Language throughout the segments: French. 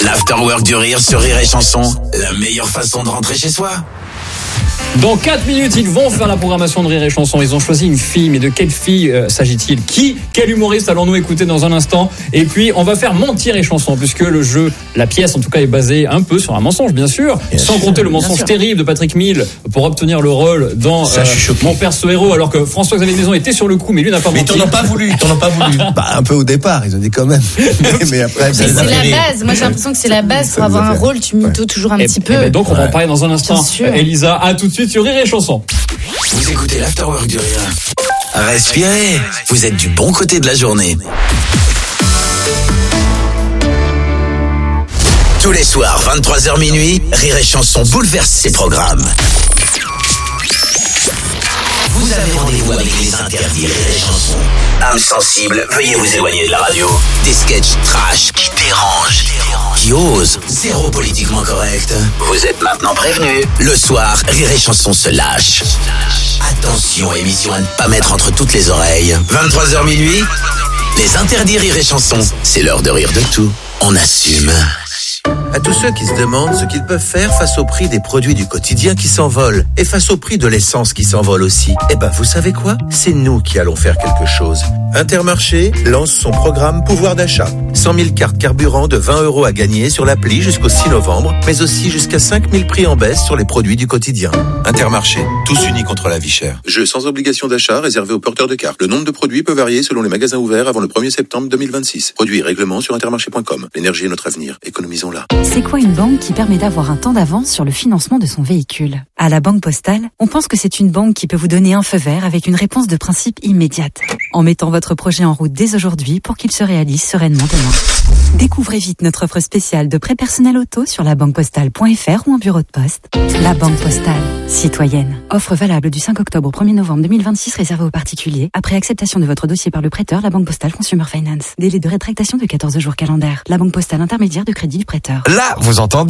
L'afterwork du rire sur Rire et Chanson, la meilleure façon de rentrer chez soi. Dans 4 minutes, ils vont faire la programmation de Rire et Chanson. Ils ont choisi une fille, mais de quelle fille s'agit-il ? Quel humoriste allons-nous écouter dans un instant ? Et puis, on va faire mentir et chanson, puisque le jeu, la pièce en tout cas, est basée un peu sur un mensonge, bien sûr. Sans compter le mensonge terrible de Patrick Mille pour obtenir le rôle dans Mon Père ce héros, alors que François-Xavier Maison était sur le coup, mais lui n'a pas menti. Mais t'en as pas voulu. Bah, un peu au départ, ils ont dit quand même. Mais après, c'est la base. Moi, j'ai l'impression que c'est la base pour avoir un rôle. Tu mythos toujours un petit peu. Donc, on va en parler dans un instant. Elisa, à tout de suite sur Rire et Chanson. Vous écoutez l'Afterwork du rire. Respirez, vous êtes du bon côté de la journée. Tous les soirs, 23h minuit, Rire et Chanson bouleverse ses programmes. Vous avez rendez-vous avec les interdits Rire et Chanson. Âme sensible, veuillez vous éloigner de la radio. Des sketchs trash qui dérangent, qui osent. Zéro politiquement correct. Vous êtes maintenant prévenus. Le soir, Rire et Chanson se lâche. Attention, émission à ne pas mettre entre toutes les oreilles. 23h minuit, les interdits Rire et Chanson. C'est l'heure de rire de tout. On assume. À tous ceux qui se demandent ce qu'ils peuvent faire face au prix des produits du quotidien qui s'envolent et face au prix de l'essence qui s'envole aussi, vous savez quoi ? C'est nous qui allons faire quelque chose. Intermarché lance son programme pouvoir d'achat. 100 000 cartes carburant de 20 € à gagner sur l'appli jusqu'au 6 novembre, mais aussi jusqu'à 5 000 prix en baisse sur les produits du quotidien. Intermarché, tous unis contre la vie chère. Jeu sans obligation d'achat réservé aux porteurs de cartes. Le nombre de produits peut varier selon les magasins ouverts avant le 1er septembre 2026. Produits et règlements sur intermarché.com. L'énergie est notre avenir. Économisons-la. C'est quoi une banque qui permet d'avoir un temps d'avance sur le financement de son véhicule ? À la Banque Postale, on pense que c'est une banque qui peut vous donner un feu vert avec une réponse de principe immédiate, en mettant votre projet en route dès aujourd'hui pour qu'il se réalise sereinement demain. Découvrez vite notre offre spéciale de prêt personnel auto sur labanquepostale.fr ou en bureau de poste. La Banque Postale, citoyenne. Offre valable du 5 octobre au 1er novembre 2026 réservée aux particuliers. Après acceptation de votre dossier par le prêteur, la Banque Postale Consumer Finance. Délai de rétractation de 14 jours calendaires. La Banque Postale intermédiaire de crédit du prêteur. Là, vous entendez ?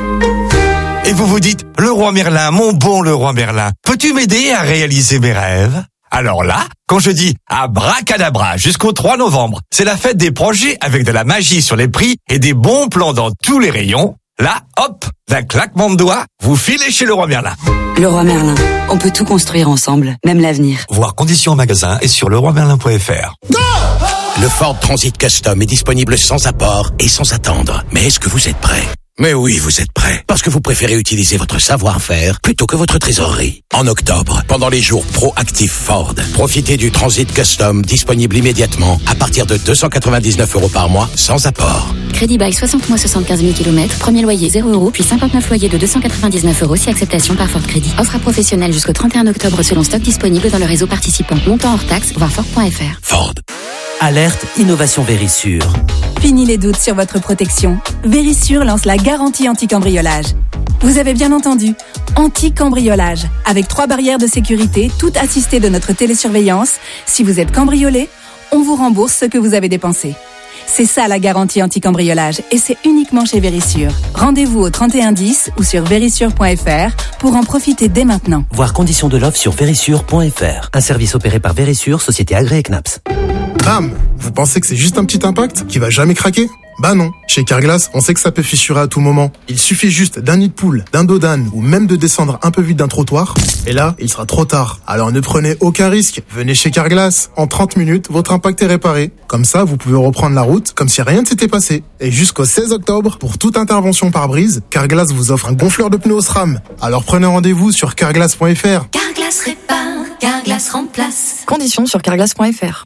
Et vous vous dites, Leroy Merlin, mon bon Leroy Merlin, peux-tu m'aider à réaliser mes rêves ? Alors là, quand je dis abracadabra jusqu'au 3 novembre, c'est la fête des projets avec de la magie sur les prix et des bons plans dans tous les rayons. Là, hop, d'un claquement de doigts, vous filez chez Leroy Merlin. Leroy Merlin, on peut tout construire ensemble, même l'avenir. Voir conditions en magasin et sur leroymerlin.fr. Le Ford Transit Custom est disponible sans apport et sans attendre. Mais est-ce que vous êtes prêts ? Mais oui, vous êtes prêts. Parce que vous préférez utiliser votre savoir-faire plutôt que votre trésorerie. En octobre, pendant les jours Proactive Ford, profitez du Transit Custom disponible immédiatement à partir de 299 € par mois sans apport. Crédit bail 60 mois 75 000 km, premier loyer 0 €, puis 59 loyers de 299 € si acceptation par Ford Crédit. Offre à professionnels jusqu'au 31 octobre selon stock disponible dans le réseau participant. Montant hors taxe, voir Ford.fr. Ford. Alerte Innovation Vérissure. Fini les doutes sur votre protection. Vérissure lance la garantie anti-cambriolage. Vous avez bien entendu, anti-cambriolage. Avec 3 barrières de sécurité, toutes assistées de notre télésurveillance. Si vous êtes cambriolé, on vous rembourse ce que vous avez dépensé. C'est ça la garantie anti-cambriolage et c'est uniquement chez Vérissure. Rendez-vous au 3110 ou sur vérissure.fr pour en profiter dès maintenant. Voir conditions de l'offre sur vérissure.fr. Un service opéré par Vérissure, société agréée CNAPS. Bam! Vous pensez que c'est juste un petit impact qui va jamais craquer? Bah non. Chez Carglass, on sait que ça peut fissurer à tout moment. Il suffit juste d'un nid de poule, d'un dos d'âne ou même de descendre un peu vite d'un trottoir. Et là, il sera trop tard. Alors ne prenez aucun risque. Venez chez Carglass. En 30 minutes, votre impact est réparé. Comme ça, vous pouvez reprendre la route comme si rien ne s'était passé. Et jusqu'au 16 octobre, pour toute intervention pare-brise, Carglass vous offre un gonfleur de pneus SRAM. Alors prenez rendez-vous sur carglass.fr. Carglass répare, Carglass remplace. Conditions sur carglass.fr.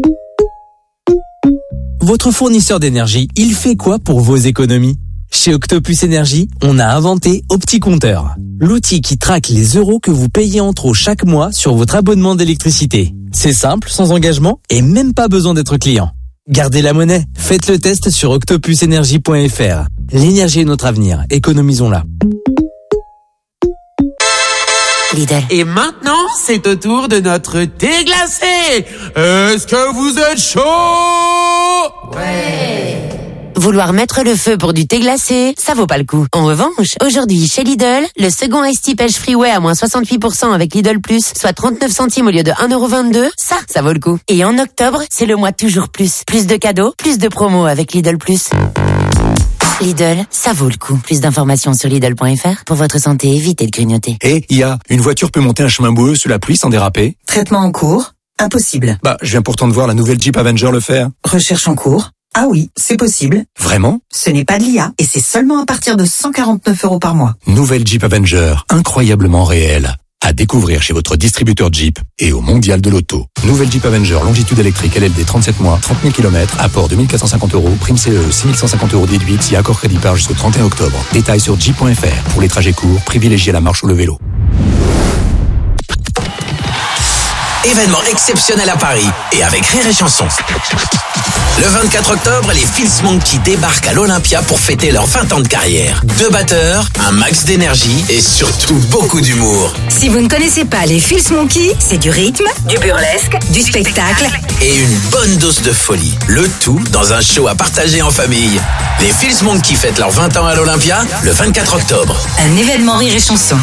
Votre fournisseur d'énergie, il fait quoi pour vos économies ? Chez Octopus Énergie, on a inventé OptiCompteur, l'outil qui traque les euros que vous payez en trop chaque mois sur votre abonnement d'électricité. C'est simple, sans engagement et même pas besoin d'être client. Gardez la monnaie, faites le test sur octopusenergie.fr. L'énergie est notre avenir, économisons-la. Lidl. Et maintenant, c'est au tour de notre thé glacé. Est-ce que vous êtes chaud ? Ouais. Vouloir mettre le feu pour du thé glacé, ça vaut pas le coup. En revanche, aujourd'hui, chez Lidl, le second Ice Tea Pêche Freeway à moins 68% avec Lidl Plus, soit 39 centimes au lieu de 1,22 €, ça vaut le coup. Et en octobre, c'est le mois toujours plus. Plus de cadeaux, plus de promos avec Lidl Plus. Lidl, ça vaut le coup. Plus d'informations sur Lidl.fr. Pour votre santé, évitez de grignoter. Et une voiture peut monter un chemin boueux sous la pluie sans déraper? Traitement en cours? Impossible. Je viens pourtant de voir la nouvelle Jeep Avenger le faire. Recherche en cours? Ah oui, c'est possible. Vraiment? Ce n'est pas de l'IA et c'est seulement à partir de 149 € par mois. Nouvelle Jeep Avenger, incroyablement réelle. À découvrir chez votre distributeur Jeep et au Mondial de l'Auto. Nouvelle Jeep Avenger, longitude électrique, LLD 37 mois, 30 000 km, apport 2450 €, prime CE, 6150 € déduite si accord crédit par jusqu'au 31 octobre. Détails sur jeep.fr. Pour les trajets courts, privilégiez la marche ou le vélo. Événement exceptionnel à Paris et avec Rire et Chanson. Le 24 octobre, les Fils Monkey débarquent à l'Olympia pour fêter leurs 20 ans de carrière. 2 batteurs, un max d'énergie et surtout beaucoup d'humour. Si vous ne connaissez pas les Fils Monkey, c'est du rythme, du burlesque, du spectacle et une bonne dose de folie. Le tout dans un show à partager en famille. Les Fils Monkey fêtent leurs 20 ans à l'Olympia le 24 octobre. Un événement Rire et Chanson.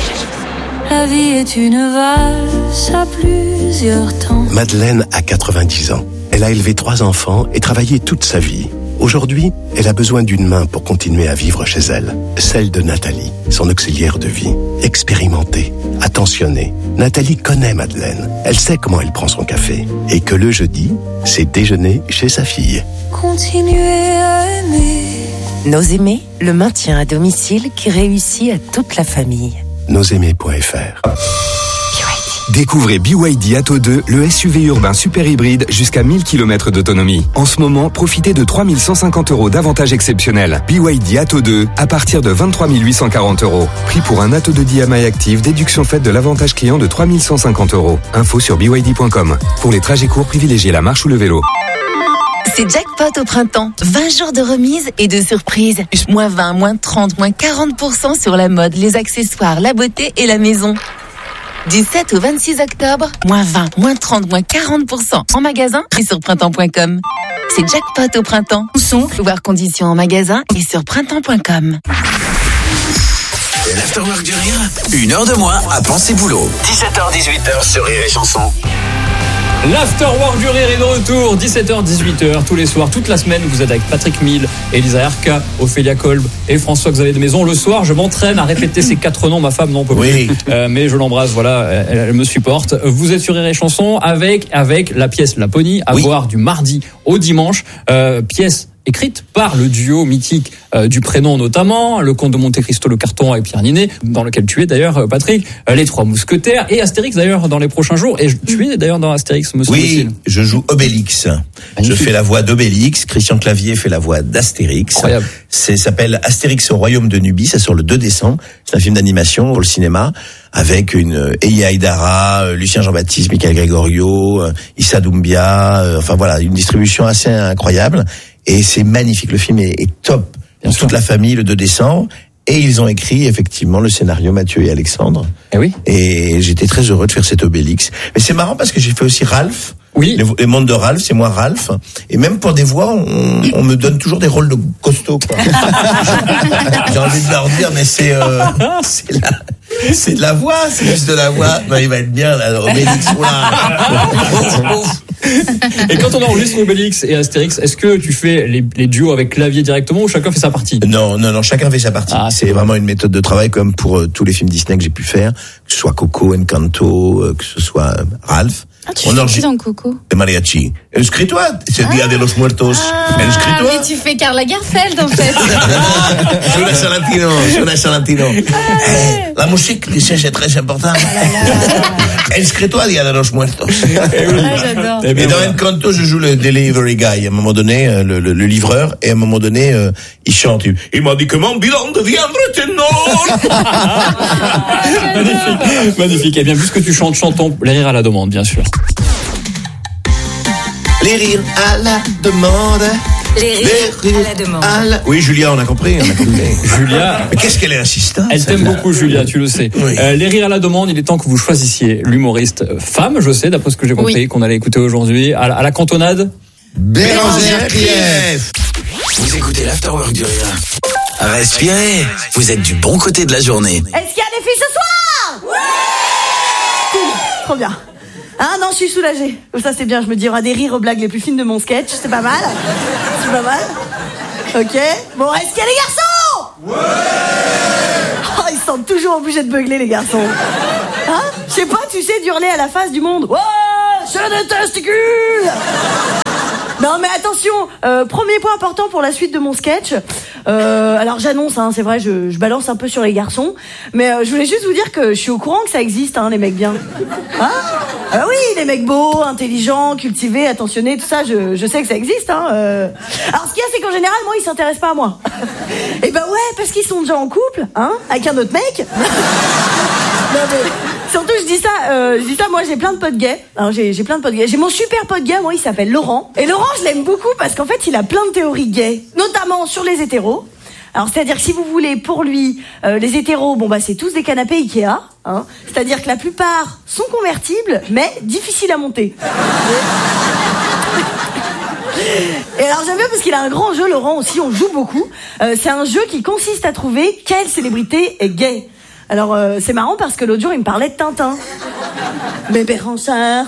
La vie est une valse à plusieurs temps. Madeleine a 90 ans. Elle a élevé 3 enfants et travaillé toute sa vie. Aujourd'hui, elle a besoin d'une main pour continuer à vivre chez elle. Celle de Nathalie, son auxiliaire de vie. Expérimentée, attentionnée. Nathalie connaît Madeleine. Elle sait comment elle prend son café. Et que le jeudi, c'est déjeuner chez sa fille. Continuez à aimer. Nos aimés, le maintien à domicile qui réussit à toute la famille. Nosaimés.fr. Découvrez BYD Atto 2, le SUV urbain super hybride jusqu'à 1000 km d'autonomie. En ce moment, profitez de 3 150 € d'avantages exceptionnels. BYD Atto 2 à partir de 23 840 €. Prix pour un Atto 2 DMI active, déduction faite de l'avantage client de 3 150 €. Info sur byd.com. Pour les trajets courts, privilégiez la marche ou le vélo. C'est jackpot au printemps. 20 jours de remise et de surprises. Moins 20, moins 30, moins 40% sur la mode, les accessoires, la beauté et la maison. Du 7 au 26 octobre, moins 20, moins 30, moins 40% en magasin et sur printemps.com. C'est jackpot au printemps. Voir conditions en magasin et sur printemps.com. L'Afterwork du Rire, 1 heure de moins à penser boulot. 17h-18h sur Rire et Chanson. L'Afterwork du Rire est de retour, 17h-18h, tous les soirs, toute la semaine. Vous êtes avec Patrick Mille, Elisa Erka, Ophélia Kolb et François-Xavier de Maison. Le soir, je m'entraîne à répéter ces 4 noms. Ma femme n'en peut plus. Mais je l'embrasse, voilà, elle me supporte. Vous êtes sur Rire et Chanson avec la pièce Laponie, à voir du mardi au dimanche. Pièce écrite par le duo mythique du prénom notamment, le Comte de Monte Cristo, le Carton et Pierre Ninet, dans lequel tu es d'ailleurs, Patrick, les Trois Mousquetaires et Astérix d'ailleurs dans les prochains jours. Et tu es d'ailleurs dans Astérix, monsieur. Oui, je joue Obélix. Magnifique. Je fais la voix d'Obélix. Christian Clavier fait la voix d'Astérix. Incroyable. S'appelle Astérix au Royaume de Nubie. Ça sort le 2 décembre. C'est un film d'animation pour le cinéma avec une Eya Aïdara, Lucien Jean-Baptiste, Michael Gregorio, Issa Doumbia. Enfin voilà, une distribution assez incroyable. Et c'est magnifique, le film est top. Pour toute la famille, le 2 décembre. Et ils ont écrit, effectivement, le scénario, Mathieu et Alexandre. Eh oui. Et j'étais très heureux de faire cet Obélix. Mais c'est marrant parce que j'ai fait aussi Ralph. Oui. Les mondes de Ralph, c'est moi Ralph. Et même pour des voix, on me donne toujours des rôles de costaud, quoi. J'ai envie de leur dire, mais c'est de la voix, c'est juste de la voix. Non, il va être bien, là, Obélix, là. Et quand on enregistre Obélix et Astérix, est-ce que tu fais les duos avec Clavier directement ou chacun fait sa partie? Non, chacun fait sa partie. C'est vraiment une méthode de travail comme pour tous les films Disney que j'ai pu faire, que ce soit Coco, Encanto, que ce soit Ralph. Ah, tu fais qui dans Coco? De mariachi. Inscris-toi, c'est le Dia de los Muertos. Inscris-toi. Mais tu fais Karl Lagerfeld en fait. Jonas Salentino. La musique, tu sais, c'est très important. Inscris-toi, Dia de los Muertos. J'adore. Et dans Encanto, je joue le delivery guy. À un moment donné, le livreur, et à un moment donné, il chante. Il m'a dit que mon bilan deviendrait énorme. Magnifique, magnifique. Et bien, puisque tu chantes, chantons les rires à la demande, bien sûr. Les rires à la demande. Les rires à la demande. Oui, Julia, on a compris. Julia. Mais qu'est-ce qu'elle est insistante. Elle t'aime beaucoup, Julia, tu le sais. Oui. Les rires à la demande, il est temps que vous choisissiez l'humoriste femme, je sais, d'après ce que j'ai compris, qu'on allait écouter aujourd'hui. À la cantonade. Bérangère Krief. Vous écoutez l'Afterwork du Rire. Respirez, vous êtes du bon côté de la journée. Est-ce qu'il y a des filles ce soir? Ouais. Cool, trop bien. Ah non, je suis soulagée. Ça c'est bien, je me dis, il y aura des rires aux blagues les plus fines de mon sketch, c'est pas mal. C'est pas mal. Ok. Bon, est-ce qu'il y a les garçons? Ouais. Oh, ils sont toujours obligés de beugler, les garçons. Hein? Je sais pas, tu sais, d'hurler à la face du monde. Ouais, c'est des testicules. Non mais attention, premier point important pour la suite de mon sketch. Alors j'annonce, hein, c'est vrai, je balance un peu sur les garçons, mais je voulais juste vous dire que je suis au courant que ça existe, hein, les mecs bien. Hein? Oui, les mecs beaux, intelligents, cultivés, attentionnés, tout ça, je sais que ça existe. Hein, Alors ce qu'il y a, c'est qu'en général, moi, ils s'intéressent pas à moi. Et ben ouais, parce qu'ils sont déjà en couple, hein, avec un autre mec. Non, mais surtout, je dis ça, moi j'ai plein de potes gays. Alors, j'ai plein de potes gays. J'ai mon super pote gay, moi il s'appelle Laurent. Et Laurent, je l'aime beaucoup parce qu'en fait, il a plein de théories gays, notamment sur les hétéros. Alors, c'est-à-dire que si vous voulez, pour lui, les hétéros, bon bah c'est tous des canapés Ikea, hein. C'est-à-dire que la plupart sont convertibles, mais difficiles à monter. Et alors j'aime bien parce qu'il a un grand jeu, Laurent aussi, on joue beaucoup. C'est un jeu qui consiste à trouver quelle célébrité est gay. Alors c'est marrant parce que l'autre jour il me parlait de Tintin. Mais Bérangère,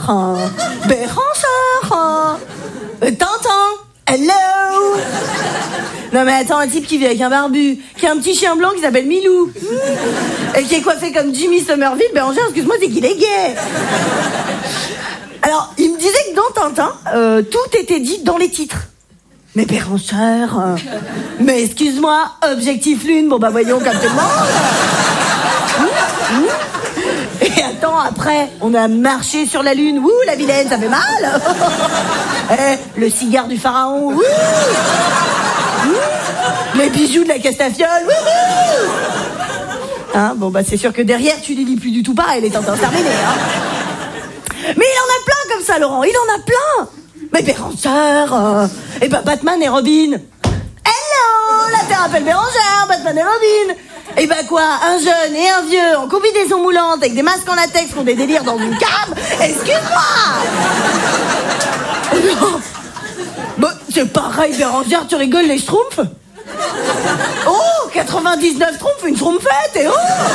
Tintin, hello. Non mais attends, un type qui vit avec un barbu, qui a un petit chien blanc qui s'appelle Milou, et qui est coiffé comme Jimmy Somerville, Bérangère, excuse-moi, c'est qu'il est gay. Alors il me disait que dans Tintin, tout était dit dans les titres. Mais Bérangère, mais excuse-moi, Objectif Lune, bon bah voyons comme tout le monde. Et attends, après, on a marché sur la lune. Ouh, la vilaine, ça fait mal. Le cigare du pharaon. Ouh. Les bijoux de la Castafiole. Ouh. Hein, bon, bah c'est sûr que derrière, tu les lis plus du tout pareil, les Tintins terminés. Hein. Mais il en a plein comme ça, Laurent. Il en a plein. Mais Bérangère, et bah Batman et Robin. Hello, la Terre appelle Bérangère, Batman et Robin. Et bah quoi, un jeune et un vieux en combinaison moulante avec des masques en latex font des délires dans une cave. Excuse-moi. Bah, c'est pareil, Bérangère, tu rigoles, les schtroumpfs. Oh, 99 schtroumpfs, une schtroumpfette, et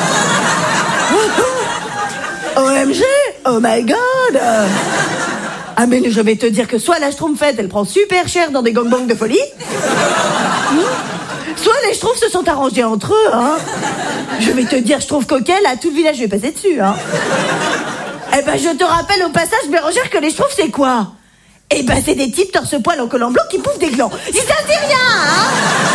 OMG, oh my god. Ah mais je vais te dire que soit la schtroumpfette, elle prend super cher dans des gangbangs de folie, soit les schtroumpfs se sont arrangés entre eux, hein. Je vais te dire, je trouve coquel, à tout le village, je vais passer dessus, hein. Eh ben, je te rappelle au passage, Bérangère, que les schtroumpfs, c'est quoi? Eh ben, c'est des types torse-poil en collant blanc qui bouffent des glands. Si ça te dit rien, hein.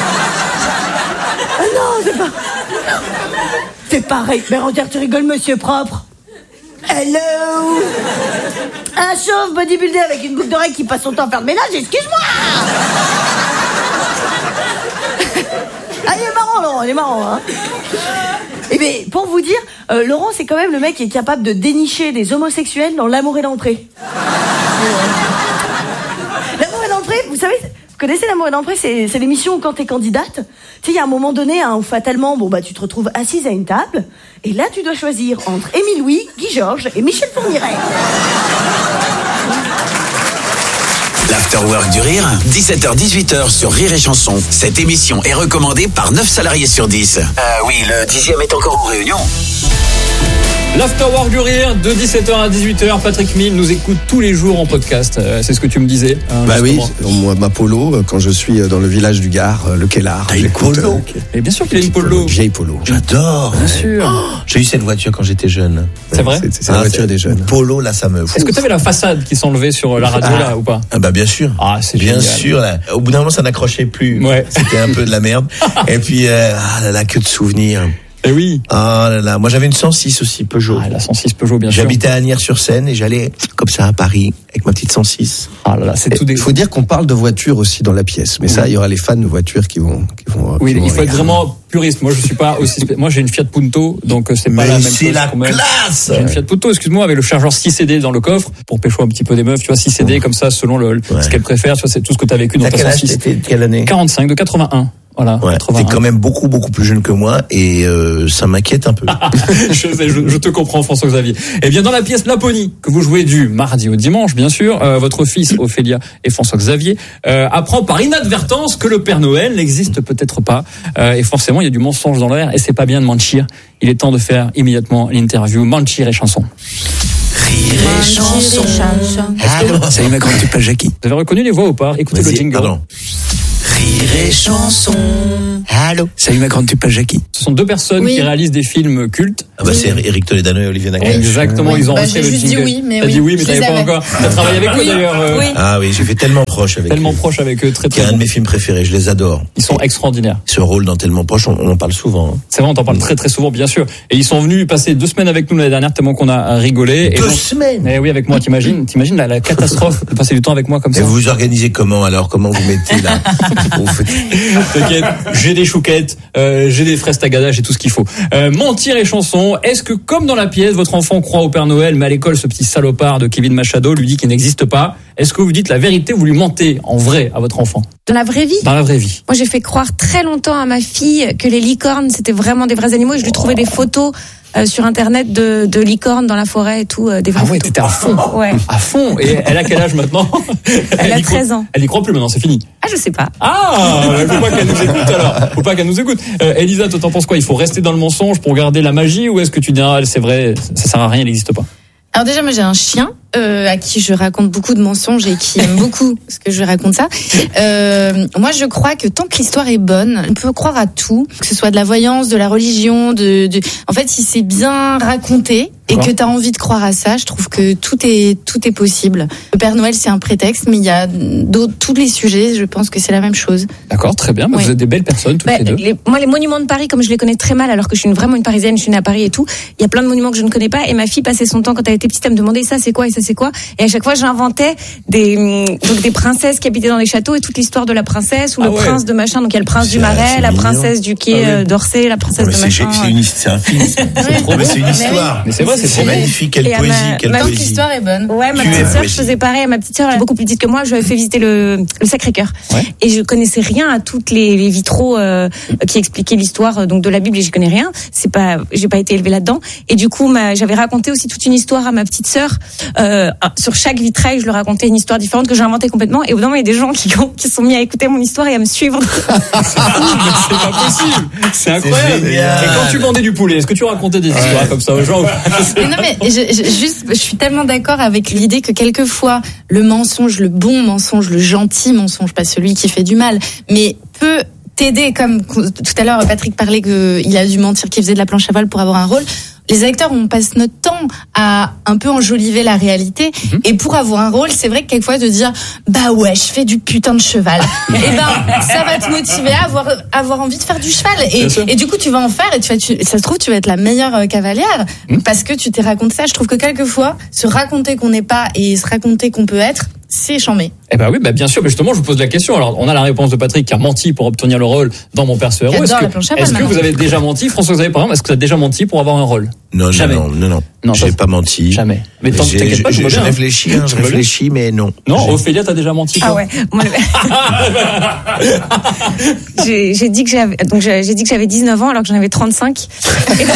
Ah non, c'est pas... C'est pareil, Bérangère, tu rigoles, monsieur propre. Hello. Un chauve bodybuildé avec une boucle d'oreille qui passe son temps à faire le ménage, excuse-moi. Ah, il est marrant, Laurent, il est marrant, hein. Eh bien, pour vous dire, Laurent, c'est quand même le mec qui est capable de dénicher des homosexuels dans L'amour et l'entrée. L'amour et l'entrée, vous savez, vous connaissez L'amour et l'entrée, c'est l'émission où quand t'es candidate, tu sais, il y a un moment donné, hein, où fatalement, bon, bah, tu te retrouves assise à une table, et là, tu dois choisir entre Émile Louis, Guy Georges et Michel Fourniret. L'Afterwork du Rire, 17h-18h sur Rire et Chanson. Cette émission est recommandée par 9 salariés sur 10. Oui, le 10e est encore en réunion. L'Afterwork du Rire, de 17h à 18h. Patrick Mille nous écoute tous les jours en podcast. C'est ce que tu me disais. Bah justement. Oui, moi, ma Polo, quand je suis dans le village du Gard, le Kellar. T'as une Polo? Et bien sûr qu'il a une Polo. Une vieille Polo. J'adore. Bien sûr. Oh, j'ai eu cette voiture quand j'étais jeune. C'est vrai? C'est la voiture des jeunes. Polo, là, ça me fout. Est-ce que tu avais la façade qui s'enlevait sur la radio, là, ou pas? Ah bah bien sûr. Ah, c'est bien génial. sûr. Là. Au bout d'un moment, ça n'accrochait plus. Ouais. C'était un peu de la merde. Et puis, ah là là, que de souvenirs. Eh oui. Ah là là, moi j'avais une 106 aussi, Peugeot. Ah, la 106 Peugeot, bien sûr. J'habitais à Asnières-sur-Seine et j'allais comme ça à Paris avec ma petite 106. Ah là là, c'est tout des... Il faut dire qu'on parle de voitures aussi dans la pièce, mais ça, il y aura les fans de voitures qui vont. Oui, il faut être vraiment puriste. Moi, je suis pas aussi. Moi, j'ai une Fiat Punto, donc c'est pas la même chose. C'est la classe. J'ai une Fiat Punto, excuse-moi, avec le chargeur 6 CD dans le coffre pour pécho un petit peu des meufs, tu vois, 6 CD comme ça, selon ce qu'elles préfèrent. Tu vois, c'est tout ce que t'as vécu dans ta 106. Quelle année? 45, de 81. Voilà. Ouais, t'es quand même beaucoup plus jeune que moi et ça m'inquiète un peu. je te comprends, François-Xavier. Eh bien, dans la pièce Laponie, que vous jouez du mardi au dimanche, bien sûr, votre fils Ophélia et François-Xavier apprend par inadvertance que le Père Noël n'existe peut-être pas. Et forcément, il y a du mensonge dans l'air et c'est pas bien de mentir. Il est temps de faire immédiatement l'interview Mentir et chanson. Rire et chanson. Salut ma grande, tu pas Jackie. Vous avez reconnu les voix ou pas? Écoutez le jingle. Pardon. Rire et Chanson. Allô. Salut ma grande, tu pas Jackie. Ce sont deux personnes qui réalisent des films cultes. Ah bah c'est Éric Toledano et Olivier Nakache. Exactement, ils ont enregistré le jingle. J'ai dit oui, mais T'as dit oui, mais t'avais pas encore. T'as travaillé avec eux d'ailleurs. Ah oui, j'ai fait tellement proche avec eux. Tellement proche avec eux, très C'est un de mes films préférés, je les adore. Ils sont extraordinaires. Ce rôle dans Tellement proche, on en parle souvent. Hein. C'est vrai, on t'en parle très très souvent, bien sûr. Et ils sont venus passer 2 semaines avec nous l'année dernière, tellement qu'on a rigolé. 2 semaines. Eh oui, avec moi, t'imagines la catastrophe de passer du temps avec moi comme ça. Et vous vous organisez comment alors? Comment vous mettez là? T'inquiète, j'ai des chouquettes, j'ai des fraises tagada, j'ai tout ce qu'il faut. Mentir et chanson. Est-ce que comme dans la pièce, votre enfant croit au Père Noël, mais à l'école, ce petit salopard de Kevin Machado lui dit qu'il n'existe pas? Est-ce que vous dites la vérité, vous lui mentez en vrai à votre enfant? Dans la vraie vie? Dans la vraie vie. Moi, j'ai fait croire très longtemps à ma fille que les licornes, c'était vraiment des vrais animaux et je lui trouvais des photos sur internet de licornes dans la forêt et tout, des vraies photos. T'étais à fond. Ouais. À fond. Et elle a quel âge maintenant? Elle a 13 ans. Elle y croit plus maintenant, c'est fini. Ah, je sais pas. Ah, faut pas qu'elle nous écoute alors. Faut pas qu'elle nous écoute. Elisa, toi, t'en penses quoi? Il faut rester dans le mensonge pour garder la magie, ou est-ce que tu diras c'est vrai, ça sert à rien, il n'existe pas? Alors déjà, moi j'ai un chien à qui je raconte beaucoup de mensonges et qui aime beaucoup ce que je raconte ça. Moi je crois que tant que l'histoire est bonne, on peut croire à tout, que ce soit de la voyance, de la religion, en fait si c'est bien raconté et que t'as envie de croire à ça, je trouve que tout est possible. Le Père Noël c'est un prétexte, mais il y a tous les sujets, je pense que c'est la même chose. D'accord, très bien. Vous êtes des belles personnes toutes les deux. Moi les monuments de Paris, comme je les connais très mal, alors que je suis vraiment une Parisienne, je suis née à Paris et tout, il y a plein de monuments que je ne connais pas, et ma fille passait son temps quand elle était petite à me demander ça c'est quoi et ça c'est quoi, et à chaque fois j'inventais des princesses qui habitaient dans les châteaux et toute l'histoire de la princesse ou le prince de machin. Donc il y a le prince du Marais, la princesse du quai d'Orsay, la princesse de machin. C'est un film. C'est une histoire. Mais c'est vrai, c'est magnifique. Quelle poésie, quelle poésie. L'histoire est bonne. Ouais, ma petite sœur, je faisais pareil à ma petite sœur, elle est beaucoup plus petite que moi, je lui avais fait visiter le Sacré-Cœur. Et je connaissais rien à toutes les vitraux qui expliquaient l'histoire donc de la Bible, et j'y connais rien. J'ai pas été élevée là-dedans. Et du coup, j'avais raconté aussi toute une histoire à ma petite sœur. Sur chaque vitrail, je leur racontais une histoire différente que j'ai inventée complètement. Et au bout d'un moment, il y a des gens qui se sont mis à écouter mon histoire et à me suivre. C'est pas possible. C'est incroyable. Et quand tu vendais du poulet, est-ce que tu racontais des histoires comme ça aux gens? Non mais je suis tellement d'accord avec l'idée que quelquefois le mensonge, le bon mensonge, le gentil mensonge, pas celui qui fait du mal, mais peut t'aider, comme tout à l'heure Patrick parlait qu'il a dû mentir qu'il faisait de la planche à voile pour avoir un rôle. Les acteurs, on passe notre temps à un peu enjoliver la réalité. Et pour avoir un rôle, c'est vrai que quelquefois de dire, bah ouais, je fais du putain de cheval. Et ben, ça va te motiver à avoir envie de faire du cheval. Et du coup, tu vas en faire et ça se trouve, tu vas être la meilleure cavalière parce que tu t'es raconté ça. Je trouve que quelquefois, se raconter qu'on n'est pas et se raconter qu'on peut être, c'est chambé. Eh ben oui, bien sûr. Mais justement, je vous pose la question. Alors, on a la réponse de Patrick qui a menti pour obtenir le rôle dans Mon Père, ce héros. Est-ce que vous avez déjà menti, François Xavier, par exemple, est-ce que vous avez déjà menti pour avoir un rôle? Non, jamais. Non, j'ai pas menti. Jamais. Mais t'inquiète pas, je réfléchis, mais non. Non, Ophélia, t'as déjà menti, toi? Ah ouais. Moi, j'ai dit que j'avais 19 ans alors que j'en avais 35. Ça,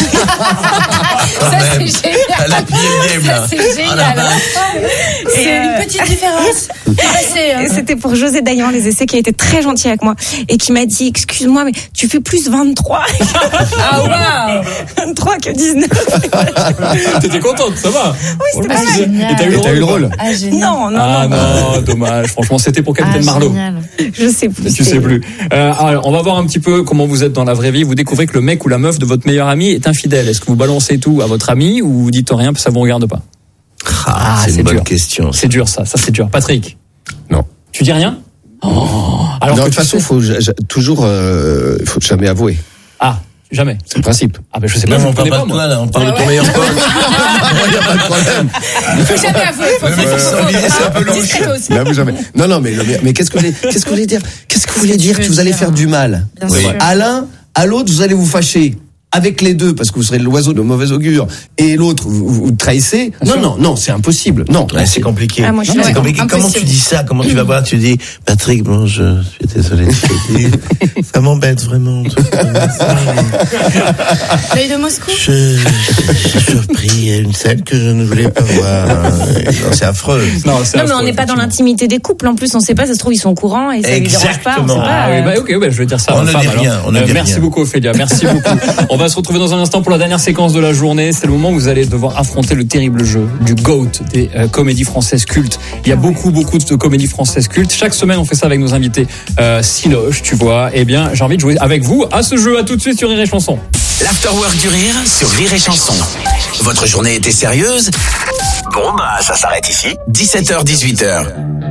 c'est génial. Ça, c'est génial. C'est une petite différence. C'était pour José Dayan, les essais, qui a été très gentil avec moi et qui m'a dit, excuse-moi, mais tu fais plus 23. Ah waouh. 23 que 19. T'étais contente, ça va? Oui, c'était pas mal. Et t'as eu le rôle? Ah, génial. Non, dommage. Franchement, c'était pour Capitaine Marlowe. Génial. Je sais plus. Tu sais plus. Alors, on va voir un petit peu comment vous êtes dans la vraie vie. Vous découvrez que le mec ou la meuf de votre meilleur ami est infidèle. Est-ce que vous balancez tout à votre ami ou vous dites rien parce que ça vous regarde pas? C'est une bonne question. C'est dur, ça c'est dur. Patrick? Non. Tu dis rien? Alors de toute façon, faut jamais avouer. Ah, jamais. C'est le principe. Ah ben je sais pas, non, je on parle connais pas de toi là, on parle de ton meilleur pote. Il n'y a pas de problème. Il faut jamais avouer. C'est un peu louche. N'avoue jamais. Non, mais qu'est-ce que vous voulez dire? Qu'est-ce que vous voulez dire que vous allez faire du mal? À l'un, à l'autre, vous allez vous fâcher. Avec les deux, parce que vous serez l'oiseau de mauvais augure, et l'autre, vous trahissez. Non, c'est impossible. Non, c'est compliqué. Ah, moi, c'est compliqué. Comment tu dis ça? Comment tu vas voir? Tu dis, Patrick, bon, je suis désolé de te dire. Ça m'embête vraiment. L'œil de Moscou? J'ai surpris une scène que je ne voulais pas voir. Non, c'est affreux. Non, mais on n'est pas dans l'intimité des couples. En plus, on sait pas, ça se trouve, ils sont au courant et ça les dérange pas. On sait pas. Ah oui, je vais dire ça. On ne dit rien. Merci beaucoup, Ophélia. Merci beaucoup. On va se retrouver dans un instant pour la dernière séquence de la journée. C'est le moment où vous allez devoir affronter le terrible jeu du GOAT des comédies françaises cultes. Il y a beaucoup de comédies françaises cultes. Chaque semaine, on fait ça avec nos invités Siloche, tu vois. Eh bien, j'ai envie de jouer avec vous à ce jeu. À tout de suite sur Rire et Chanson. L'Afterwork du Rire sur Rire et Chanson. Votre journée était sérieuse ? Bon, bah, ça s'arrête ici. 17h, 18h.